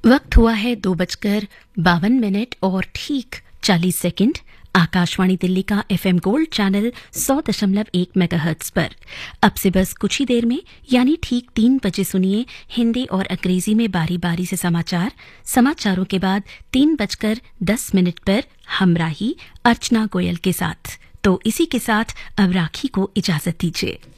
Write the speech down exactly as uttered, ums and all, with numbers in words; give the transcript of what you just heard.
वक्त हुआ है दो बजकर बावन मिनट और ठीक चालीस सेकंड। आकाशवाणी दिल्ली का एफएम गोल्ड चैनल सौ दशमलव एक मेगाहर्ट्ज पर अब से बस कुछ ही देर में यानी ठीक तीन बजे सुनिए हिंदी और अंग्रेजी में बारी बारी से समाचार। समाचारों के बाद तीन बजकर दस मिनट पर हमराही अर्चना गोयल के साथ। तो इसी के साथ अब राखी को इजाजत दीजिए।